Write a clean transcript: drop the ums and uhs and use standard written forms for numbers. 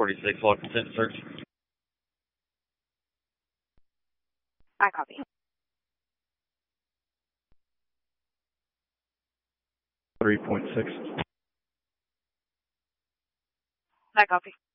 46, log consent to search. I copy. 3.6. I copy.